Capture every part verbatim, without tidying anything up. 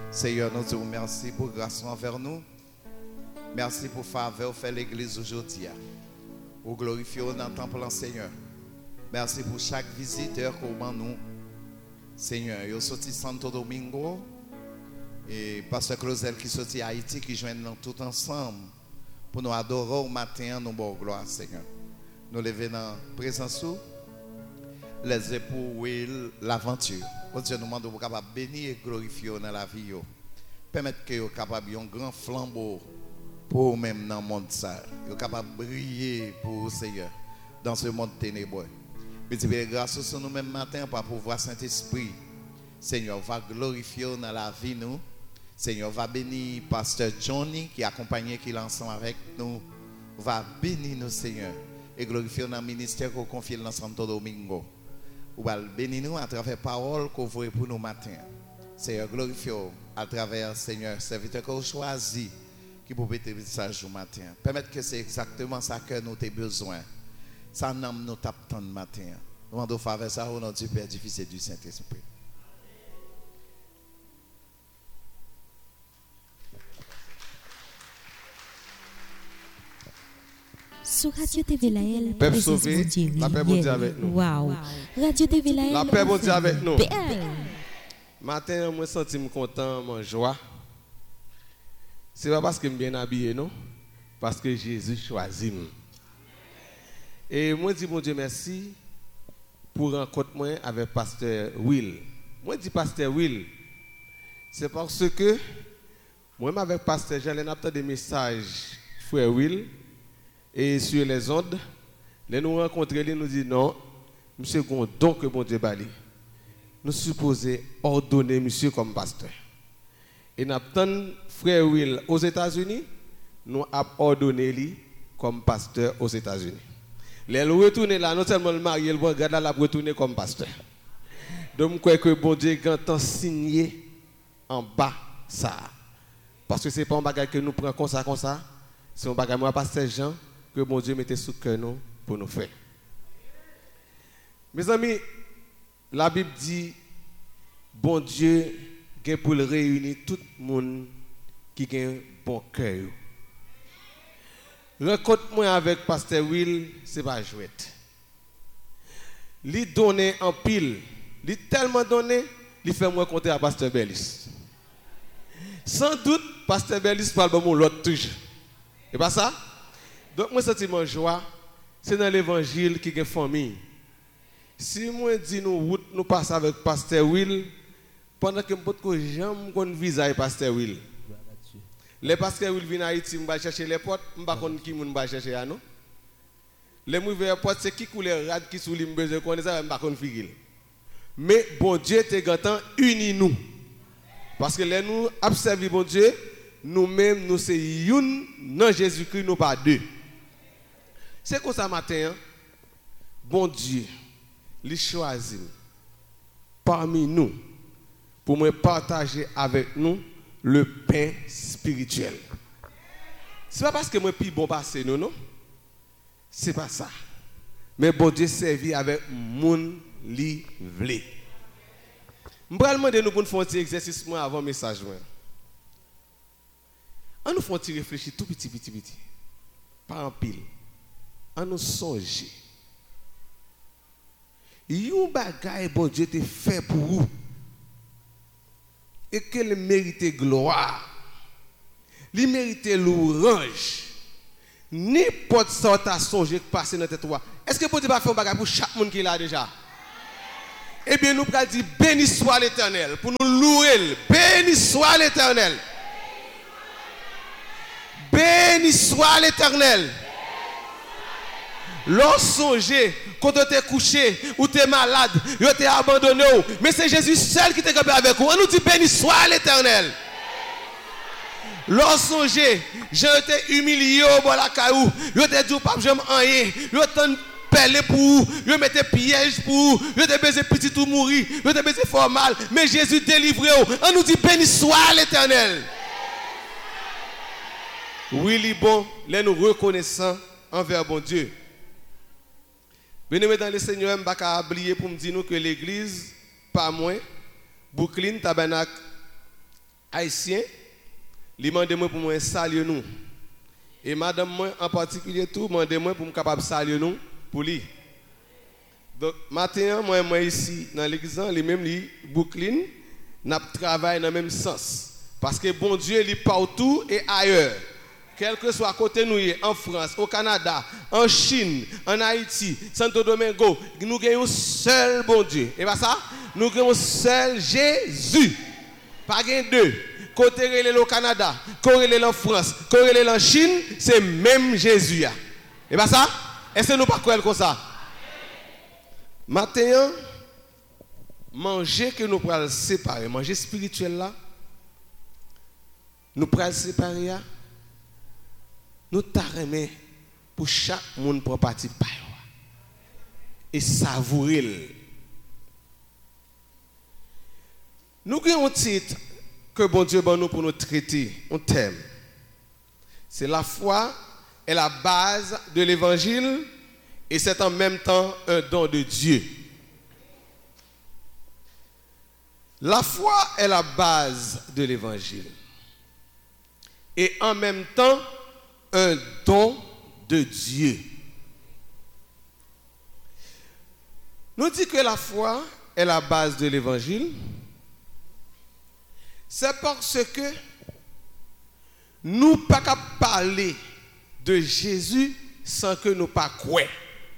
Seigneur, nous disons merci pour grâce envers nous. Merci pour faveur fait l'église aujourd'hui. Nous glorifions dans le temple, Seigneur. Merci pour chaque visiteur qu'on nous. Seigneur, nous sorti Santo Domingo et Pasteur Clausel qui sorti Haïti, qui joignent tout ensemble pour nous adorer au matin, nous bon gloire, Seigneur. Nous lever dans la présence, les époux Will, l'aventure. Oh Dieu, nous demandons pour capable bénir et glorifier dans la vie. Permettre que vous capable un grand flambeau pour même dans le monde ça. Vous capable briller pour vous, Seigneur, dans ce monde ténébreux. Mais grâce à nous même matin pour pouvoir Saint-Esprit, Seigneur, va glorifier dans la vie nous. Seigneur, va bénir Pasteur Johnny qui accompagne qui l'ensemble avec nous. Va bénir nous, Seigneur, et glorifier dans le ministère qu'on confie dans Santo Domingo. Ou va bénir nous à travers la parole qu'on voit pour nous matin. Seigneur, glorifiez à travers, Seigneur, serviteur qu'on choisit qui peut être message au matin. Permettre que c'est exactement ça que nous avons besoin. Ça nous nous tape tant de matin. Nous demandons faveur ça au nom du Père, du Fils et du Saint-Esprit. Sur Radio T V Laël, Peuple sauvé, la paix bon Dieu avec nous. Wow. Radio T V Laël, la paix bon Dieu avec nous. Belle. Matin, moi senti me content, mon joie. C'est pas parce que je suis bien habillé, non? Parce que Jésus choisit. Et moi dis mon Dieu merci pour rencontre moi avec Pasteur Will. Moi dis Pasteur Will, c'est parce que moi avec Pasteur Jean, on a des messages frère Will. Et sur les ondes, les nous rencontrer, les nous dit non, monsieur gon don que bon Dieu bali. Nous supposons ordonner monsieur comme pasteur. Et nous avons frère Will aux États-Unis, nous avons ordonné lui comme pasteur aux États-Unis. Les retourner là, non seulement le marié, le regarde là, la retourner comme pasteur. Donc je crois que bon Dieu a signé en bas ça. Parce que ce n'est pas un bagage que nous prenons comme ça, comme ça. C'est un bagage moi pasteur Jean que bon Dieu mette sous cœur nous pour nous faire. Mes amis, la Bible dit bon Dieu est pour réunir tout le monde qui a un bon cœur. Rencontre-moi avec Pasteur Will, ce n'est pas jouet. Lui donner en pile, lui tellement donné, lui fait moi compter à Pasteur Bellis. Sans doute, Pasteur Bellis parle de mon l'autre toujours. Et pas ça? Donc, moi, sentiment joie, c'est dans l'évangile qui est famille. Si moi dis nous route nous passe avec Pasteur Will, pendant que je j'aime qu'on visage Pasteur Will. Les Pasteur Will viennent à Haïti, je vais chercher les potes, je ne sais pas qui va chercher à nous. Les mauvais potes, c'est qui couleur rad qui souligne besoin qu'on ça, je ne sais pas figure. Mais bon Dieu te gantant unis nous. Parce que les nous observons bon Dieu, nous-mêmes nous c'est une dans Jésus-Christ, nous pas deux. C'est comme ça matin, bon Dieu, il choisit parmi nous pour me partager avec nous le pain spirituel. Ce n'est pas parce que moi plus bon passé, non, non. Ce n'est pas ça. Mais bon Dieu servi avec mon li vle. Je vais demander nous pour faire un petit exercice avant le message. On nous fait un petit réfléchir tout petit, petit, petit. Pas en pile. On nous songe. Yon bagay bon Dieu te fait pour vous. Et qu'elle mérite gloire. Il mérite l'orange. N'importe ça ta songe qui passe dans tête toi. Est-ce que bon Dieu va faire un bagay pour chaque monde qui l'a déjà? Eh bien nous allons dire béni soit l'Éternel pour nous louer. Béni soit l'Éternel. Béni soit l'Éternel. Lorsque songez, quand tu es couché ou tu es malade, tu es abandonné, mais c'est Jésus seul qui t'est avec vous. On nous dit béni soit l'Éternel. Lorsque songez, j'ai été humilié au bord de la caillou, je t'ai dit pas j'aime rien, je t'ai pelé pour vous, je mettais piège pour vous, je t'ai baisé petit tout mourir, je t'ai baisé fort mal, mais Jésus délivré. On nous dit béni soit l'Éternel. Oui, les bons, les nous reconnaissants envers bon Dieu. Bien-aimés dans le Seigneur, je ne vais pas oublier pour me dire que l'église, pas moins, Brooklyn, Tabernacle, haïtien, il m'a demandé pour moi saluer nous. Et madame moi en particulier tout m'a demandé pour me capable saluer nous pour lui. Donc matin moi moi ici dans l'église les même li Brooklyn n'a travaillé dans le même sens parce que bon Dieu il est partout et ailleurs. Quel que soit côté nous en France, au Canada, en Chine, en Haïti, Santo Domingo, nous avons un seul bon Dieu. Et pas ça, nous avons un seul Jésus. Pas deux. Côté relais au Canada, côté en France, côté en Chine, c'est même Jésus. Et pas ça? Est-ce que nous pas croire comme ça? Maintenant, manger que nous pourrons séparer, manger spirituel là, nous pourrons séparer. Nous t'arrêtons pour chaque monde pour partir par et savourer. Nous avons un titre que bon Dieu bon nous pour nous traiter, un thème. C'est la foi est la base de l'évangile et c'est en même temps un don de Dieu. La foi est la base de l'évangile et en même temps un don de Dieu. Nous dit que la foi est la base de l'évangile. C'est parce que nous ne pouvons pas parler de Jésus sans que nous ne pas croire.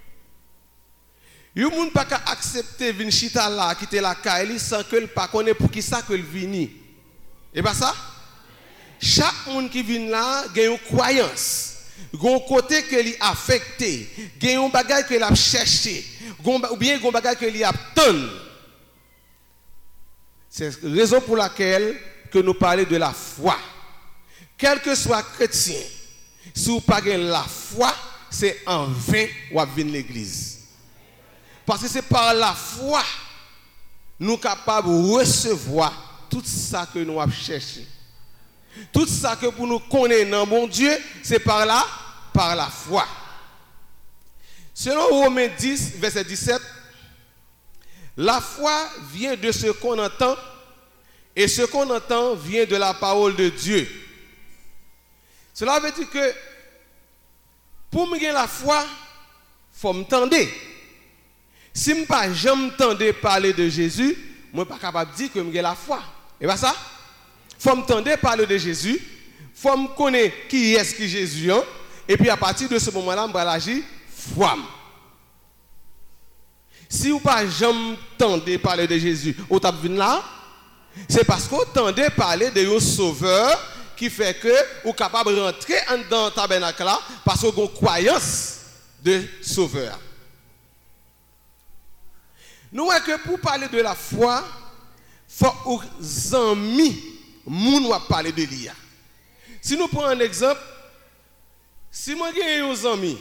Nous ne pouvons pas accepter venir chita là, quitter la caille sans que ne pas connaître pour qui ça que le vini. Et pas ça? Chaque monde qui vient là a une croyance, un côté que lui affecté, a un bagage que l'a cherché, ou bien un bagage que lui attend. C'est la raison pour laquelle que nous parlons de la foi. Quel que soit chrétien, si vous n'avez pas la foi, c'est en vain ou à venir l'église. Parce que c'est par la foi nous sommes capables de recevoir tout ça que nous avons cherché. Tout ça que pour nous connaître dans mon Dieu, c'est par là, par la foi. Selon Romains dix, verset dix-sept, la foi vient de ce qu'on entend et ce qu'on entend vient de la parole de Dieu. Cela veut dire que pour me gagner la foi, il faut me tendre. Si je ne pas jamais tendre parler de Jésus, je ne suis pas capable de dire que je gagne la foi. Et pas ça? Il faut me tendre parler de Jésus, il faut me connaître qui est-ce que Jésus est, et puis à partir de ce moment-là, je vais agir foi. Si vous pas jamais tendez parler de Jésus, vous êtes venu là, c'est parce que vous tendez parler de un sauveur qui fait que vous êtes capable de rentrer dans le tabernacle là parce que vous avez une croyance de sauveur. Nous voyons que pour parler de la foi, il faut que les amis moun va parler de l'I A. Si nous prenons un exemple, si moi j'ai un ami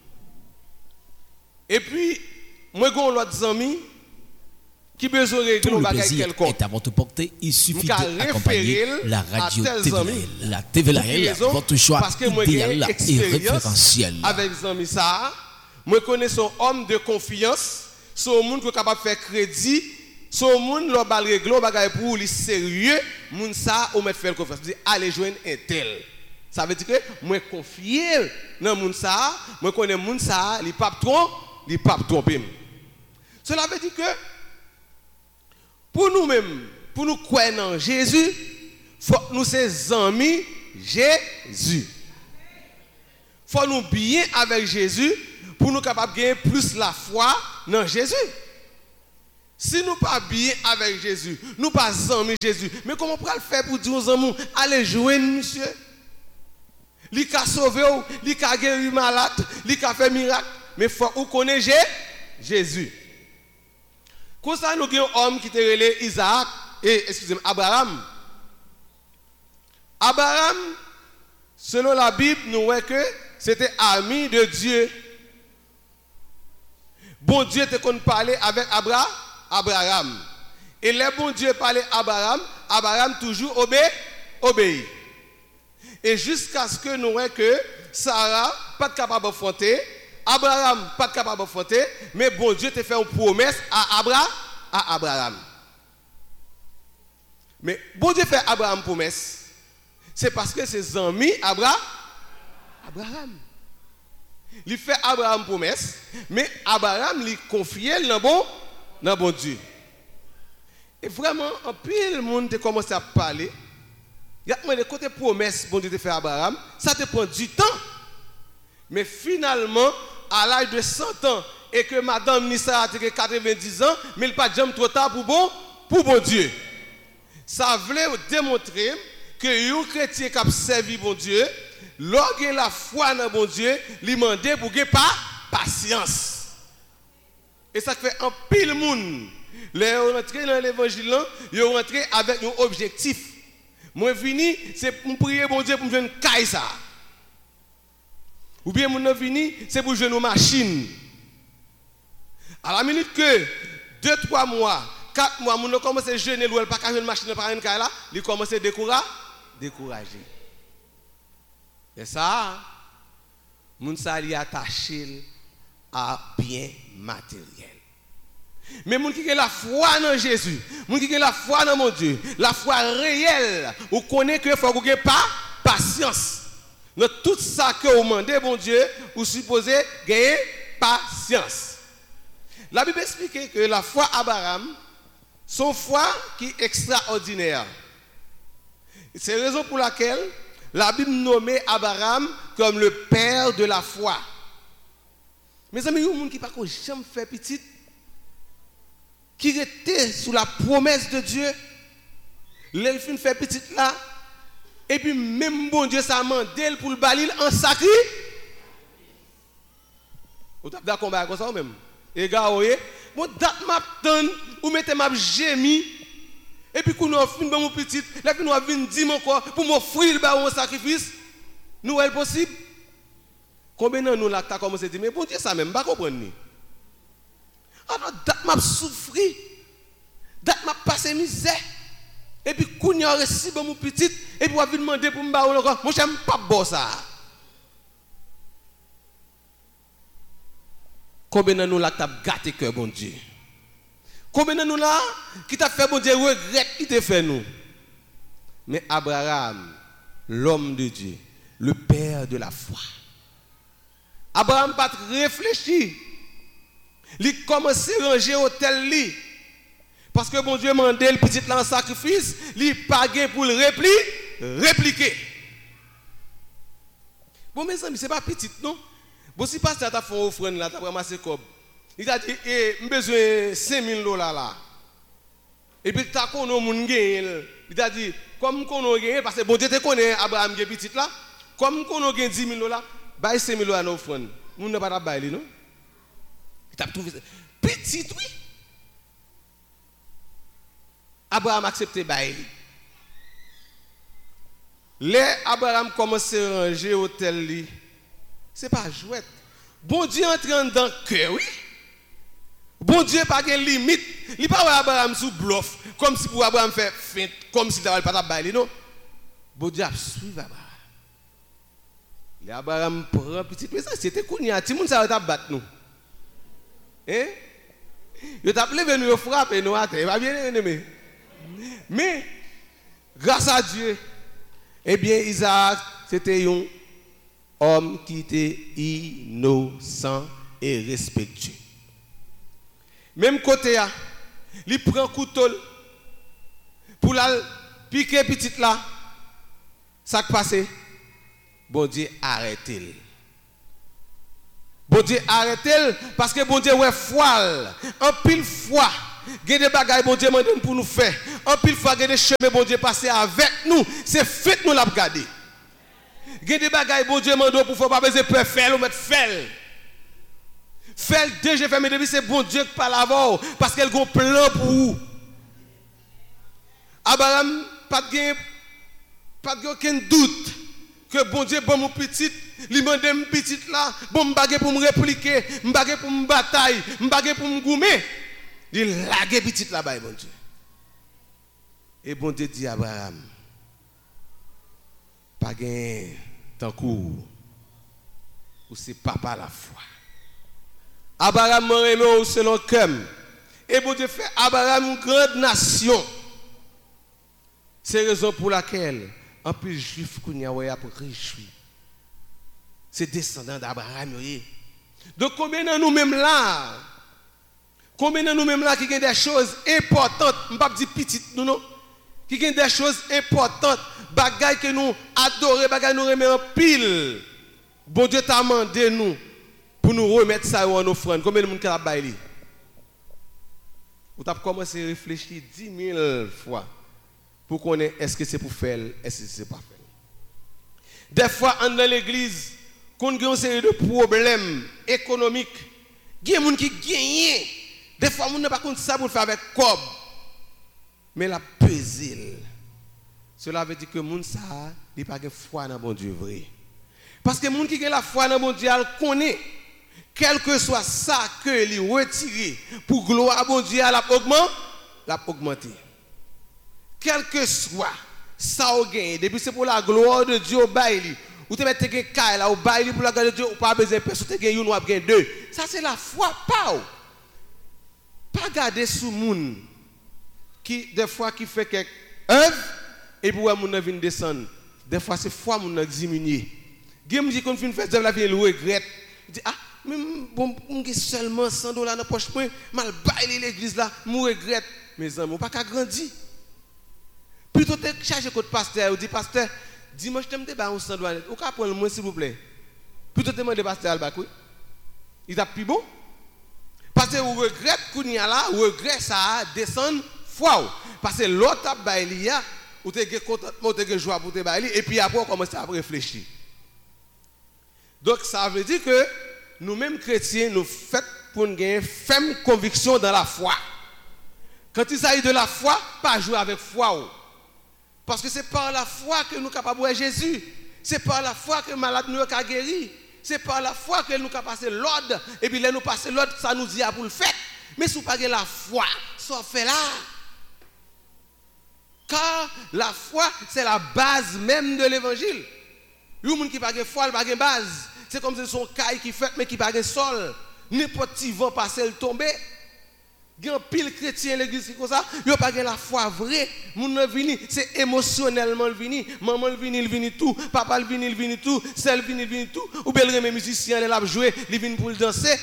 et puis moi j'ai un autre ami qui besoin de régler un bagage quelconque. Est à votre portée, il suffit d'accompagner la radio T V L A L. La T V L A L, votre choix idéal et référentiel. Avec les amis ça, moi connais son homme de confiance, son monde qui est capable de faire crédit. So moun lo bal réglo bagay pour lui sérieux, moun ça ou mettre faire confiance. Dit allez joindre un tel. Ça veut dire que moi confier dans moun ça, moi connais moun ça, li pas trop, li pas tromper. Cela veut dire que pour nous-mêmes, pour nous croire en Jésus, faut nous ses amis Jésus. Faut nous bien avec Jésus pour nous capable gagner plus la foi dans Jésus. Si nous pas bien avec Jésus, nous pas amis Jésus, mais comment on peut le faire pour dire aux amis, allez jouer monsieur? Li ka sauver ou, li ka guérir malade, li ka faire miracle, mais faut ou connaître Jésus. Comme ça nous avons un homme qui était relé Isaac et excusez-moi Abraham. Abraham, selon la Bible, nous voyons que c'était ami de Dieu. Bon Dieu était qu'on parlait avec Abraham. Abraham. Et le bon Dieu parlait à Abraham, Abraham toujours obé, obéit. Et jusqu'à ce que nous voyons que Sarah pas capable d'affronter, Abraham pas capable d'affronter, mais bon Dieu te fait une promesse à Abraham, à Abraham. Mais bon Dieu fait Abraham promesse. C'est parce que ses amis Abraham Abraham. Il fait Abraham promesse, mais Abraham lui confiait dans bon dans bon Dieu. Et vraiment en pile monde a commencé à parler. Il y a des côtés promesse bon Dieu te fait Abraham, ça te prend du temps. Mais finalement à l'âge de cent ans et que madame Nissa a quatre-vingt-dix ans, mais il pas jamais trop tard pour bon pour bon Dieu. Ça voulait démontrer que un chrétien qui a servi bon Dieu, lorsqu'il a la foi dans bon Dieu, lui demander pour qu'il pas patience. Et ça fait un pile monde. Les rentré dans l'évangile là, ils rentré avec un objectif. Moi vini, c'est pour prier bon Dieu pour me faire caille ça. Ou bien mon vini, c'est pour jouer nos machines. À la minute que deux trois mois, quatre mois, mon commence à jeûner, ou elle pas jouer une machine par une caille là, il commence à décourager, décourager. Et ça, mon ça li attaché à bien matériel. Mais moun qui a la foi dans Jésus, moun qui a la foi dans mon Dieu, la foi réelle, ou connaît que faut que pas patience. Dans tout ça que vous demandez bon Dieu, vous supposez gagner patience. La Bible explique que la foi Abraham, son foi qui est extraordinaire. C'est la raison pour laquelle la Bible nomme Abraham comme le père de la foi. Mes amis, il y a des gens qui ne peuvent jamais faire petit, qui étaient sous la promesse de Dieu, l'elfine fait petit là, et puis même bon Dieu ça mandé pour le balil en sacré. Vous êtes d'accord avec ça même? Et gars, vous voyez, bon date m'a donne, ou mettez m'a gémi, et puis quand nous avons fini mon petit, là puis nous avons venu dire encore pour m'offrir un sacrifice, nous est possible. Combien de nous là t'as commencé à dire mais bon Dieu ça même pas comprendre ni. Alors date m'a souffrir, date m'a passé misère. Et puis quand nous avons reçu mon petit, et puis vous avez demandé pour me battre encore, moi j'aime pas bon ça. Combien de nous là t'as gâté cœur bon Dieu? Combien de nous là qui t'a fait bon Dieu regrette qui t'a fait nous? Mais Abraham, l'homme de Dieu, le père de la foi. Abraham pas réfléchi. Il commence à ranger au tel lit. Parce que bon Dieu mandé le petit là en sacrifice, il pagé pour le repli, répliquer. Bon mes amis, c'est pas petit non. Bon si pasteur t'a fait une offrande là, t'as ramassé cob. Il a dit eh besoin cinq mille dollars là. Et puis t'as connu mon gain. Il a dit comme qu'on a gagné parce que bon Dieu te connaît Abraham qui est petit là, comme qu'on a gagné dix mille dollars, bail cinq mille dollars en offrande. Moun n'a pas bail non. Il t'a trouvé petit oui. Abraham accepté bail. Les Abraham commence à ranger hôtel li. C'est pas jouet. Bon Dieu entre dans le cœur, oui. Bon Dieu pas de limite. Il pas Abraham sous bluff comme si pour Abraham faire feinte comme si t'avais pas ta bail non. Bon Dieu a suivi Abraham. Les Abraham prend petit mais ça c'était kounya ti moun ça t'a battre nous. Hein? Yo t'a levé nous frapper nous à terre, pas bien aimé. Mais grâce à Dieu eh bien Isaac c'était un homme qui était innocent et respectueux. Même côté là, il prend couteau pour la piquer petite là. Ça qui passe, bon Dieu arrête-le. Bon Dieu arrête-le parce que bon Dieu ouais foi, en pile foi. Il y a des bagages bon Dieu demande pour nous faire. En pile fois il y a des chemins bon Dieu passer avec nous, c'est fait nous la regarder. Il y a des bagages bon Dieu demande pour faire pas besoin de faire ou mettre faire. Faire déjà fait mais depuis c'est bon Dieu qui parle avant parce qu'elle a un plan pour vous. Abraham pas de pas de aucun doute que bon Dieu bon mon petit, lui demande mon petit là, bon m'bagé pour me répliquer, m'bagé pour me bataille, m'bagé pour me goumer. Il lague petit là-bas bon Dieu. Et bon Dieu dit à Abraham pas gain tant court ou c'est papa la foi. Abraham m'a aimé selon cœur. Et bon Dieu fait Abraham une grande nation. C'est la raison pour laquelle un peu juif qu'on y a réjoui. C'est descendant d'Abraham. Donc combien de nous-mêmes là, combien de nous-mêmes là qui ont des choses importantes, je ne vais pas dire petites, nous non, qui ont des choses importantes, bagailles que nous adorons, bagailles que nous remettons en pile. Bon Dieu t'a demandé nous pour nous remettre ça en offrande. Combien de monde qui a baillé? Vous avez commencé à réfléchir dix mille fois pour connaître est-ce que c'est pour faire, est-ce que c'est pas faire. Des fois, dans l'église, quand on a une série de problèmes économiques, il y a des gens qui gagnent. Des fois, on n'a pas compte ça pour faire avec cob. Mais la pesile. Cela veut dire que les gens n'ont pas de foi dans bon Dieu vrai. Parce que les gens qui ont la foi dans bon Dieu, ils connaissent. Quel que soit ça que les retirer pour gloire à bon Dieu, la augmente, la augmenter. Quel que soit ça au gain, depuis c'est pour la gloire de Dieu au bail, ou te mettre un caille là au bail pour la gloire de Dieu, ou pas besoin de personne, te gagne une ou gagne deux. Ça c'est la foi pas. Pas garder sous moun qui des fois qui fait quelque œuvre et pour moun vient descendre. Des fois c'est foi moun diminuer. Game dit qu'on fin fait œuvre la vie le regrette. Dit ah même bon on seulement cent dollars dans poche point mal bailler l'église là, me regrette mes amis, pas qu'à grandir. Plutôt te charger côté pasteur, ou dit pasteur, dimanche t'aime débat on cent dollars. Ou ka prendre moi s'il vous plaît. Plutôt te demander pasteur Alba oui. Il t'a plus bon. Parce que vous regrettez qu'on y a là, vous regrettez ça descendre foi. Parce que l'autre a baillé ou te ge contentement, te ge joie pour te bailler et puis après on commence à réfléchir. Donc ça veut dire que nous-mêmes chrétiens, nous faisons pour nous gagner ferme conviction dans la foi. Quand il s'agit de la foi, pas jouer avec foi. Parce que c'est par la foi que nous sommes capables de voir Jésus. C'est par la foi que le malade nous a guéri. C'est par la foi que nous sommes capables de passer l'ordre. Et puis là, nous passer l'ordre, ça nous dit à pour le faire. Mais si vous n'avez pas la foi, ça fait là. Car la foi, c'est la base même de l'évangile. Les gens qui n'ont pas de foi, ils n'ont pas de base. C'est comme si son caille qui fait, mais qui n'a pas de sol. N'importe qui va passer le tomber. Il y a un pile chrétien dans l'église comme ça. Il n'y a pas de la foi vraie. Moun vini, c'est émotionnellement le vini. Maman le vini, le vini tout. Papa le vini, le vini tout. Celle vini, le vini tout. Ou bien les musiciens, ils jouer, ils viennent pour le danser.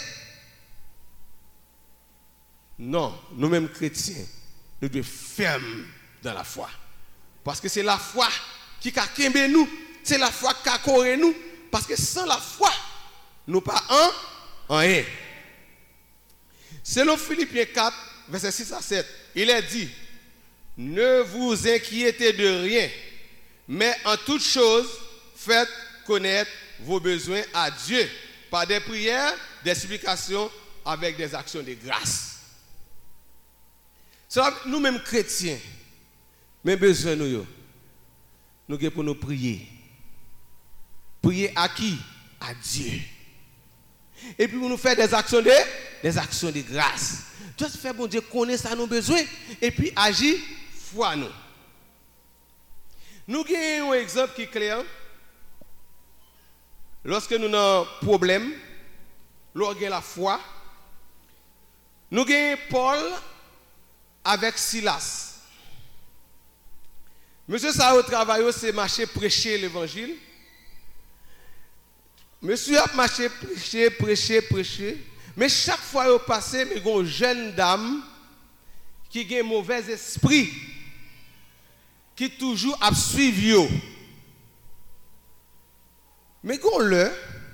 Non, nous-mêmes chrétiens, nous devons fermer dans la foi. Parce que c'est la foi qui a kembe nous. C'est la foi qui a coré nous. Parce que sans la foi, nous pas un, en un. Selon Philippiens quatre, verset six à sept, il est dit, ne vous inquiétez de rien, mais en toute chose, faites connaître vos besoins à Dieu, par des prières, des supplications, avec des actions de grâce. Nous-mêmes chrétiens, mes besoins, nous, nous avons pour nous prier. Prier à qui? À Dieu. Et puis, nous faire des actions de, des actions de grâce. Tout faire bon Dieu connaît ça nos besoins et puis agir foi nous. Nous avons un exemple qui est clair. Lorsque nous avons un problème, lorsque nous avons la foi, nous avons Paul avec Silas. Monsieur ça au travail, c'est marcher prêcher l'évangile. Monsieur a marché, prêché, prêché, prêché. Mais chaque fois qu'il passe, il y a une jeune dame qui a un mauvais esprit, qui toujours a suivi. Mais quand le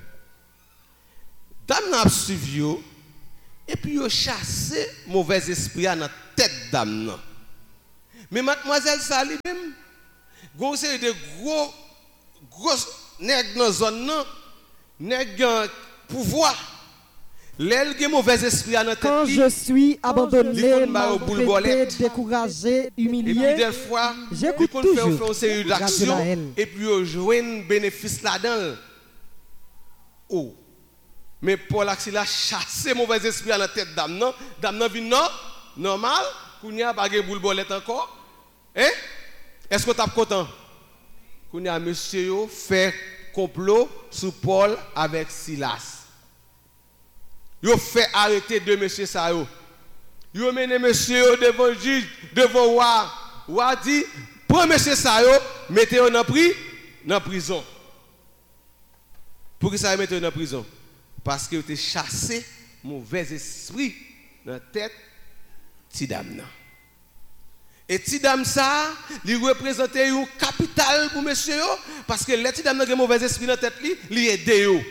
dame a suivi, et puis il a chassé le mauvais esprit dans la tête dame. Mais mademoiselle Sali même, il y a des gros, gros nègres dans la zone. Nèg pouvoir l'elle qui mauvais esprit à notre tête. Quand je suis abandonné, maltraité, découragé, humilié, j'écoute toujours une série d'actions et puis je joue un bénéfice là-dedans. Oh. Mais Paul a chassé mauvais esprit à notre tête dame non, dame non vient non, normal, kounya pas de boule bolette encore. Hein? Est-ce que tu es content? Kounya monsieur fait complot sur Paul avec Silas. Ils ont fait arrêter deux messieurs ça. Ils ont mené monsieur devant le juge, devant roi. Roi dit, Pour monsieur ça yo, mettez-le dans pri, dans prison. Pour que ça mette dans prison parce que vous avez chassé mauvais esprit dans la tête ti dame. Et ti dame ça, il représente une capitale pour monsieur yo parce que les ti dame ont mauvais esprit dans la tête li, li aide yo.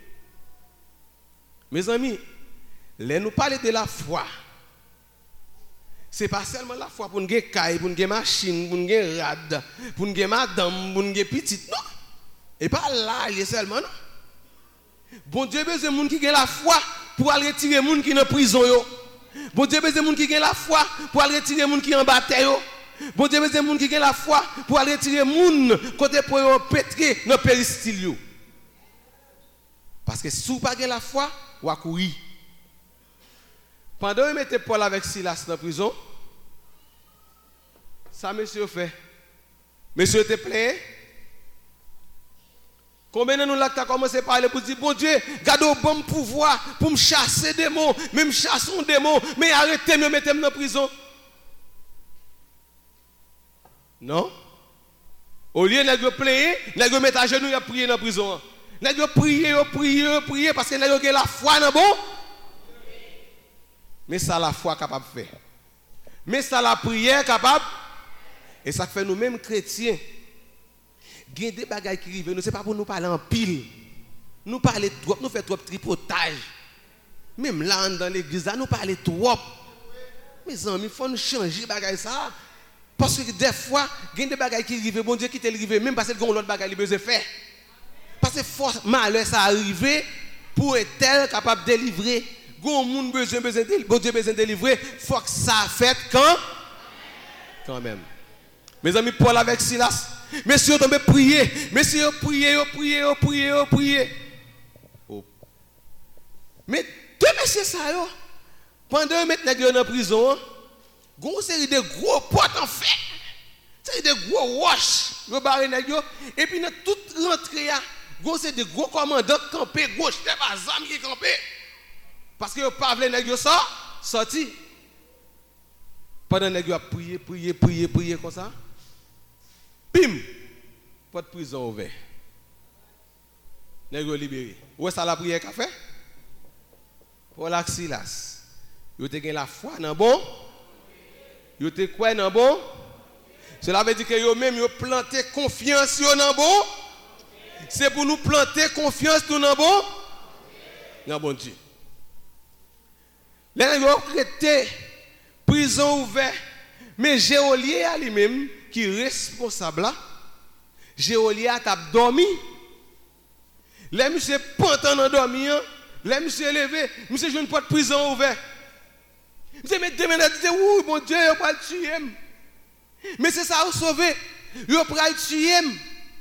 Mes amis, les nous parler de la foi. C'est pas seulement la foi pour nous gagner caille, pour nous gagner machine, pour nous gagner rad, pour nous gagner madame, pour nous gagner petite, non. Et pas là, il est seulement non. Bon Dieu besoin de gens qui ont la foi pour aller retirer les gens qui sont en prison. Yo. Bon Dieu besoin de gens qui ont la foi pour aller retirer les gens qui sont en bataille. Bon Dieu besoin de gens qui ont la foi pour aller retirer les gens côté pour eux pétrer dans le péristyle. Parce que si vous n'avez pas la foi, vous allez courir. Pendant que vous mettez Paul avec Silas dans la prison, ça monsieur fait. Monsieur te plaît? Combien de nous là t'as commencé à parler pour dire bon Dieu, garde au bon pouvoir pour me chasser des démons, même chasser un démon, mais arrêtez de me mettre dans la prison. Non? Au lieu de plaider, de mettre à genoux et prier dans la prison. De prier, prier, prier parce que nous avons la foi dans bon. Mais ça la foi capable de faire. Mais ça la prière capable. Et ça fait nous-mêmes chrétiens. Il y a des bagages qui arrivent, ce n'est pas pour nous parler en pile. Nous parler trop, nous faisons trop de tripotage. Même là, dans l'église, nous parlons trop. Mes amis, il faut nous changer les bagages ça. Parce que des fois, il y a des bagages qui arrivent, bon Dieu qui t'arrive, même parce que il y a l'autre bagage qui besoin de faire. Parce que force malheur ça arrive pour être tel capable de délivrer. Gon moun besoin besoin de bon Dieu besoin de délivrer, faut que ça fait quand quand même. Mes amis Paul avec Silas, messieurs tombé prier, messieurs prier, prier, prier, prier. Oh. Mais deux messieurs ça yo pendant mettre nèg dans prison, gon série de gros portes en fait. C'est des gros wash, yo barrer nèg yo et puis dans toute rentrée là, gon c'est des gros commandants campés gauche, c'est pas zam qui campé. Parce que yo pas vle nèg yo ça sorti. Pendant nèg yo a prier, prier, prier, prier comme ça. Bim! Pas de prison ouvert. Nèg yo libéré. Où est-ce la prière qu'a fait? Paul ak Silas. Yo te gen la foi nan bon? Yo te quoi nan bon? Cela veut dire que yo même yo planté confiance yo nan bon? C'est pour nous planter confiance tout nan bon? Nan bon Dieu. Les nèg yo créé prison ouvert, mais Géolier a lui-même qui est responsable là. Géolier a t'a dormi. Les monsieur pantan dans dormi, les monsieur levé, monsieur joue une porte prison ouverte. Monsieur met deux minutes dit oui mon Dieu, il va le tuer. Mais c'est ça vous sauver. Il va le tuer.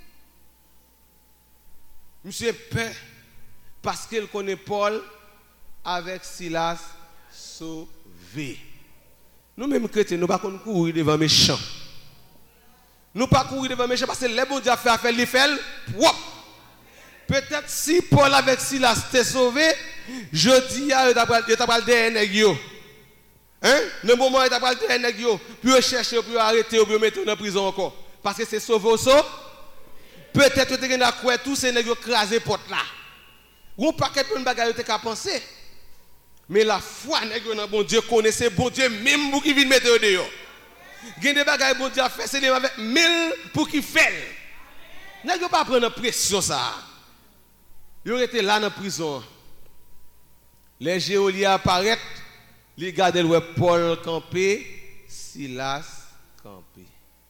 Monsieur peur parce qu'il connaît Paul avec Silas sauvé. Nous mêmes chrétiens, nous ne pouvons pas courir devant les méchants. Nous ne pouvons pas courir devant les méchants parce que les bons dieux ont fait affaire, les fait peut-être si Paul avec Silas t'est sauvé, je dis à eux d'après le nèg yo. Hein? Le moment où tu as parlé de nèg yo, puis chercher, puis arrêter, puis mettre dans prison encore. Parce que c'est sauvé au saut. Peut-être que tu as quoi tous ces nèg yo craser porte là. Ou pas que une bagarre tu as pensé. Mais la foi nèg yo dans bon Dieu connaissait bon Dieu même pour qui vient mettre dehors. Gen des bagages bon Dieu a fait c'est avec mille pour qui fait. Nèg yo pas prendre pression ça. Yo était là dans prison. Les géoliers apparaissent, les gars de Paul campé, Silas campé.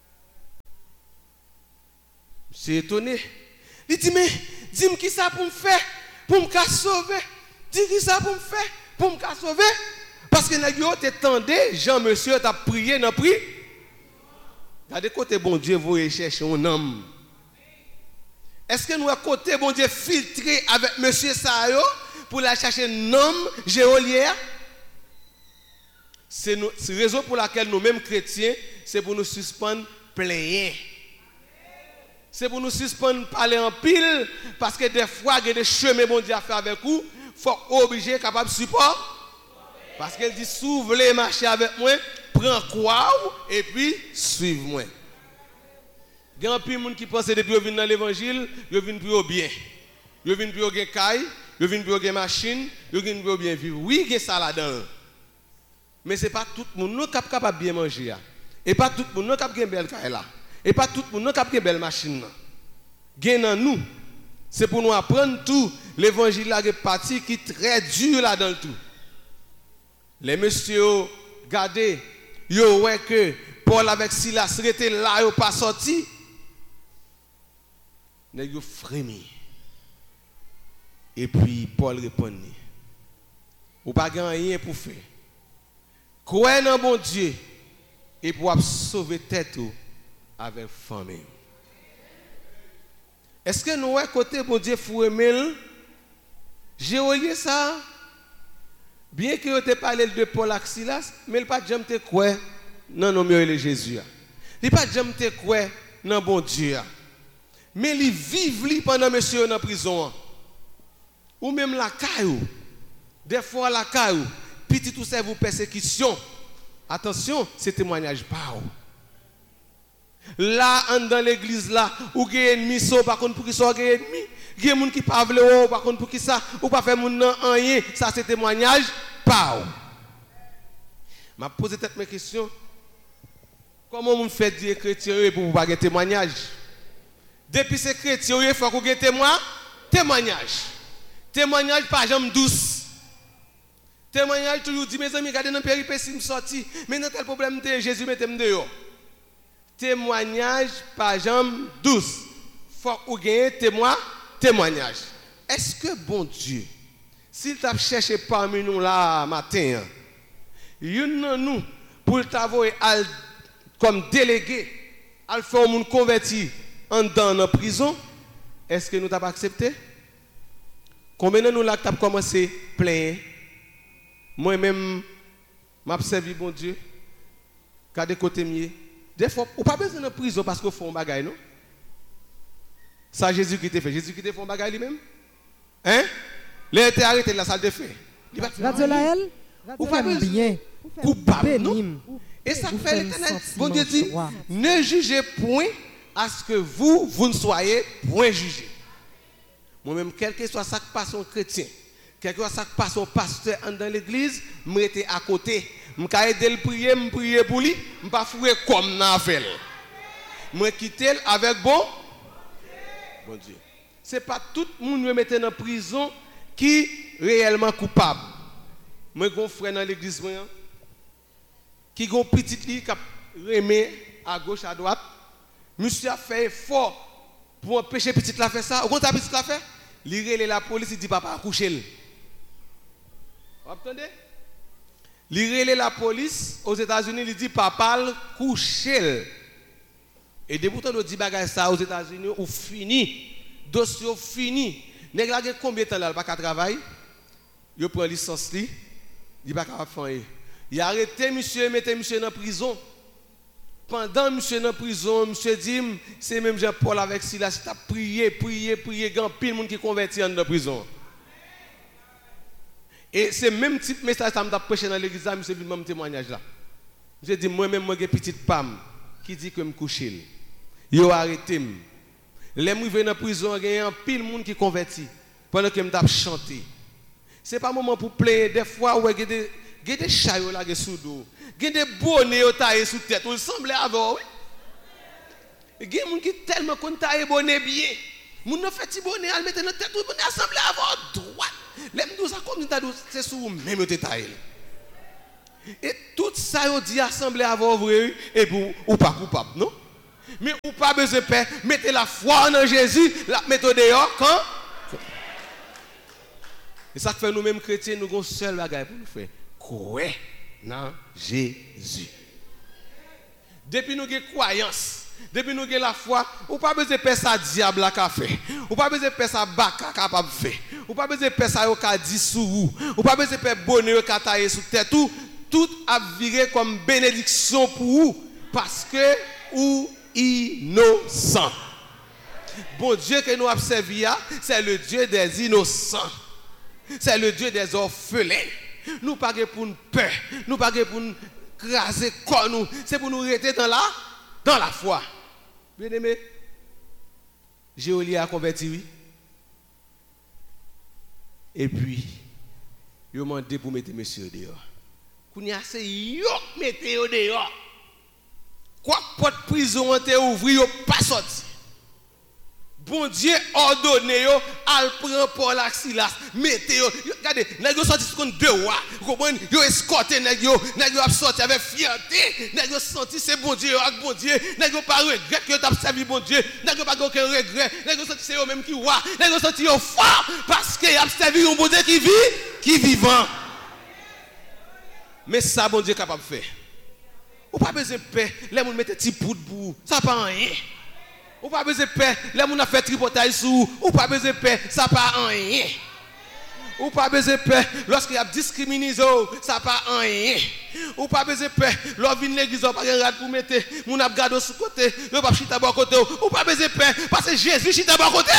C'est étonné. Il dit mais dis-moi qui ça pour me faire pour me sauver. Dis qui ça pour me faire pour me sauver parce que nèg yo t'attendait Jean monsieur t'a prié dans pri. Regardez côté bon Dieu vous chercher un homme. Est-ce que nous à côté bon Dieu filtré avec monsieur Sayo pour la chercher un homme géolier? C'est la raison pour laquelle nous mêmes chrétiens c'est pour nous suspendre player. C'est pour nous suspendre parler en pile parce que des fois il y a des chemins bon Dieu à faire avec vous, faut obligé capable de support. Parce qu'elle dit si vous voulez marcher avec moi, prends quoi et puis suivez-moi. Il y a un peu de gens qui pensent depuis qu'ils viennent dans l'évangile, ils viennent pour bien. Ils viennent pour bien caille, ils viennent pour bien machine, ils viennent pour bien vivre. Oui, il y a ça là-dedans. Mais ce n'est pas tout le monde qui est capable de bien manger. Et pas tout le monde qui a une belle caille là. Et pas tout le monde qui a une belle machine. Gain nous, c'est pour nous apprendre tout. L'évangile là est partie qui est très dur là-dedans tout. Les messieurs, regardez, yo ouais que Paul avec Silas étaient là, ils pas sorti. Ils ont frémi. Et puis Paul répond, ou pas rien pour faire. Croyez dans bon Dieu et pour sauver tête avec famille. Est-ce que nous, côté bon Dieu, faut aimer? J'ai oublié ça. Bien que vous parlé de Paul et Silas, mais il n'a pas jamais quoi dans nos mieux Jésus. Il n'a pas jamais quoi dans bon Dieu. Mais il vit pendant monsieur dans prison. Ou même la caillou. Des fois la caillou. Petit tout ça vous persécution. Attention, c'est témoignage pas. Là, dans l'église là, ou il y a ennemi, par contre pour qui soit ennemi, il y a des gens qui pas veulent, par contre pour qui ça, ou pas faire moun nan rien, ça c'est témoignage pas. M'a posé peut-être mes questions. Comment on fait dire chrétien pour pas avoir témoignage? Depuis ces chrétiens, il faut qu'on ait témoin, témoignage. Témoignage pas jambe douce. Témoignage toujours dit mes amis, regardez dans péripéties me sorti, mais dans tel problème de Jésus mettez-moi dehors. Témoignage par jambe douce. Faut qu'on ait témoin, témoignage. Est-ce que bon Dieu, s'il t'a cherché parmi nous là matin, une nous pour t'avoir comme délégué, à faire un converti en dans la prison, est-ce que nous t'avons accepté? Combien de nous là qui avons commencé plein? Moi-même, m'a servi bon Dieu, regardez côté mieux. Des fois, ou pas besoin de prison parce qu'on fait un bagage, non? Ça, Jésus qui t'a fait. Jésus qui t'a fait un bagage lui-même? Hein? Il a été arrêté dans la salle de feu. Radio Laël, ou pas besoin coupable, non? Et ça fait l'éternel. Bon Dieu dit, ne jugez point à ce que vous, vous ne soyez point jugés. Moi-même, quel que soit ça qui passe un chrétien, quel que soit ça qui passe un pasteur dans l'église, je me mets à côté. Je vais aider le prier, je prier pour lui, je ne vais pas fouiller comme dans fait. Je vais quitter avec bon bon Dieu. Ce n'est pas tout le monde qui me met en prison qui est réellement coupable. Moi, j'ai un frère dans l'église qui a un petit lit qui a remis à gauche, à droite. Monsieur a fait effort pour empêcher petit la faire ça. Au contraire, petit la fait, il relève la police, il dit papa, couchez-le. Vous entendez? Il relève la police aux États-Unis, il dit papa, couchez-le. Et depuis que nous disons ça aux États-Unis, on finit. Dossier fini. Nèg la gen combien de temps là, il pas qu'à travailler? Il prend licence li, il pas capable faire. Il a arrêté monsieur, mettez monsieur dans prison. Pendant monsieur dans prison, monsieur dit c'est même Jean-Paul avec Silas qui a prié, prié, prié, grand pile monde qui converti dans prison. Et c'est même type message ça m'a prêché dans l'église là, monsieur dit même témoignage là. J'ai dit moi même moi j'ai petite femme qui dit que me coucher. Il a arrêté. Les gens qui dans prison, il y a un pile monde qui converti pendant que je chanté. Ce n'est pas un moment pour plaire. Des fois, il y a des, des chats qui sont sous dos. Il y a des bonnets qui sont sous tête. On semble avoir. Il y a des gens qui tellement taillent bonnet bien. Les gens fait des bonnets, ils mettent dans tête, ils semblent avoir droit. Les gens qui sont c'est sous même taille. Et tout ça, ils dit assemblé avoir vrai et pour ou pas coupable, non? Mais ou pas besoin de paix, mettez la foi en Jésus, la mettez dehors quand. Et ça fait nous-mêmes chrétiens, nous avons un seul bagage pour nous faire. Croire dans Jésus. Depuis nous avons croyance, depuis nous avons la foi, ou pas besoin de paix ça diable a fait. Ou pas besoin de paix ça baka capable de faire. Ou pas besoin de paix ça yo ka dit sous vous. Ou pas besoin de paix bonheur ka tailler sous tête tout. Tout a viré comme bénédiction pour vous parce que ou innocent. Bon Dieu que nous avons servi, c'est le Dieu des innocents. C'est le Dieu des orphelins. Nous pas pour une peur, nous pas pour nous craser comme nous, c'est pour nous rester dans la dans la foi. Bien aimé, Géolia a converti, oui. Et puis, il m'a demandé pour mettre monsieur dehors. Kounya c'est yo mettez yo dehors. Quoi porte prison te ouvri yo pas sorti. Bon Dieu ordonné yo al prend Paul ak Silas mettez yo. Regardez, nèg yo sorti contre deux wa. Comprendre yo escorté nèg yo, nèg yo a sorti avec fierté, nèg yo senti c'est bon Dieu ak bon Dieu, nèg yo pas regret que t'a servi bon Dieu, nèg yo pas aucun regret, nèg yo senti c'est yo même qui wa, nèg yo senti yo fort parce que y a servi un bon Dieu qui vit, qui vivant. Mais ça, bon Dieu est capable de faire. Ou pas besoin de paix, les gens mettent petit poudre pour ça pas rien. Ou pas besoin de paix, les gens ont fait tripotage sous, ou pas besoin de paix, ça pas rien. Ou pas besoin de paix, lorsqu'il y a discriminé, ça pas rien. Ou pas besoin de paix, lorsqu'il vient l'église, pas de rad pour mettre, mon ap gado sous côté, yo pas chita bon côté. Ou pas besoin de paix, parce que Jésus chita bon côté.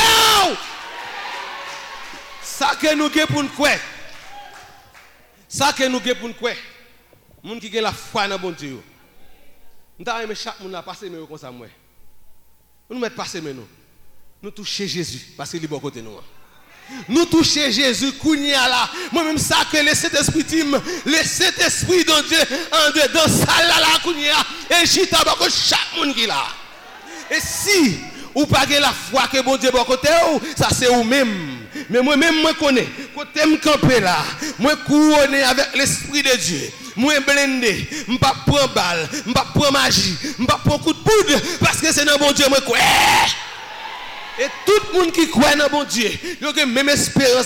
Ça que nous avons pour nous quoi? Ça que nous avons pour nous quoi? Moun qui a la foi dans bon Dieu. Nous avons chaque monde à passer mais comme ça moi. Nous mettre passer mais nous. Nous toucher Jésus parce qu'il est bon côté nous. Nous toucher Jésus kounya là. Moi même ça que le Saint-Esprit tim, le Saint-Esprit de Dieu en dedans ça là là kounya et chita bako chaque monde qui là. Et si ou pas la foi que bon Dieu bon côté ça c'est ou même. Mais moi même moi connais côté me camper là. Moi couronné avec l'Esprit de Dieu. Moi blindé, m'pas prendre balle, m'pas prendre magie, m'pas prendre coup de poudre parce que c'est dans bon Dieu moi quoi. Et tout le monde qui croit dans bon Dieu, il a même espérance.